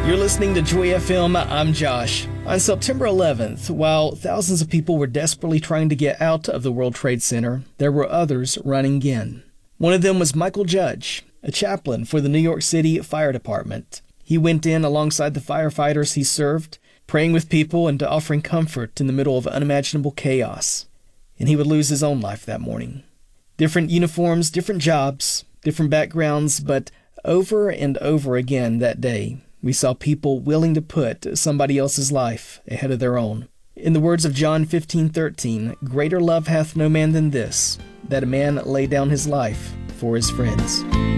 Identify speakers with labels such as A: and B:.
A: You're listening to Joy FM. I'm Josh. On September 11th, while thousands of people were desperately trying to get out of the World Trade Center, there were others running in. One of them was Michael Judge, a chaplain for the New York City Fire Department. He went in alongside the firefighters he served, praying with people and offering comfort in the middle of unimaginable chaos. And he would lose his own life that morning. Different uniforms, different jobs, different backgrounds, but over and over again that day, we saw people willing to put somebody else's life ahead of their own. In the words of John 15:13, "Greater love hath no man than this, that a man lay down his life for his friends."